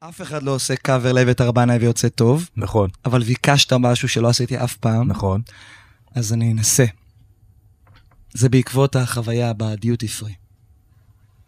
אף אחד לא עושה קאבר לאביתר הבנאי ויוצא טוב. נכון. אבל ביקשת משהו שלא עשיתי אף פעם. נכון. אז אני אנסה. זה בעקבות החוויה בדיוטי פרי.